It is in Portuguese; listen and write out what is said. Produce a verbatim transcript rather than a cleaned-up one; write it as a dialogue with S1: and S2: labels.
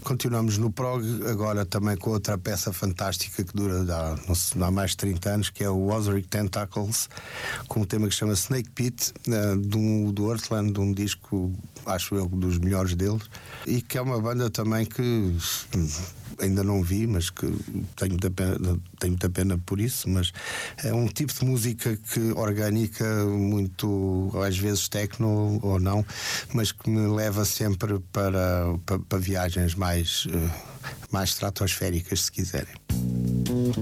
S1: continuamos no prog, agora também com outra peça fantástica que dura há, não sei, há mais de trinta anos, que é o Ozric Tentacles, com um tema que se chama Snake Pit, uh, do, do Earthland, de um disco, acho eu, dos melhores deles, e que é uma banda também que ainda não vi, mas que tenho muita pena, tenho muita pena por isso, mas é um tipo de música que orgânica, muito, às vezes techno ou não, mas que me leva sempre para, para, para viagens mais, mais estratosféricas, se quiserem.